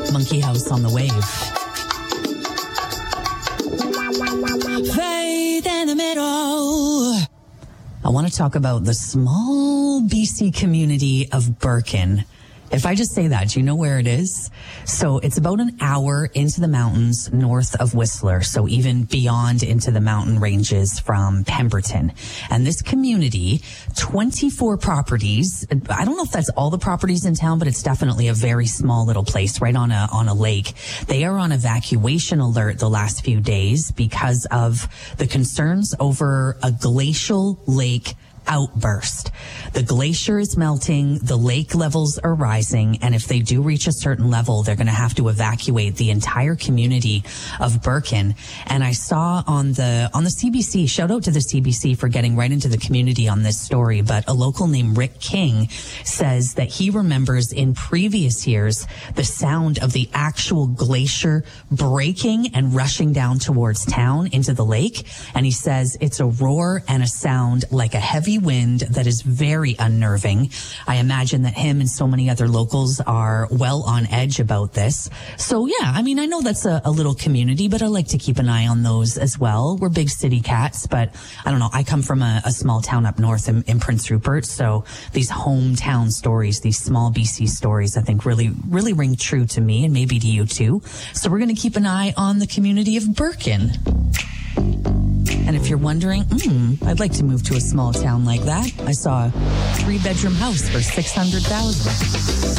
Monkey House on the Wave. Faith in the middle. I want to talk about the small BC community of Birkin. If I just say that, do you know where it is? So it's about an hour into the mountains north of Whistler. So even beyond into the mountain ranges from Pemberton. And this community, 24 properties. I don't know if that's all the properties in town, but it's definitely a very small little place right on a lake. They are on evacuation alert the last few days because of the concerns over a glacial lake outburst. The glacier is melting, the lake levels are rising, and if they do reach a certain level, they're going to have to evacuate the entire community of Birkin. And I saw on the CBC, shout out to the CBC for getting right into the community on this story, but a local named Rick King says that he remembers in previous years the sound of the actual glacier breaking and rushing down towards town into the lake. And he says it's a roar and a sound like a heavy wind that is very unnerving. I imagine that him and so many other locals are well on edge about this. So yeah, I mean, I know that's a little community, but I like to keep an eye on those as well. We're big city cats, but I don't know. I come from a small town up north in Prince Rupert. So these hometown stories, these small BC stories, I think really ring true to me and maybe to you too. So we're going to keep an eye on the community of Birkin. And if you're wondering, I'd like to move to a small town like that. I saw a 3-bedroom house for $600,000.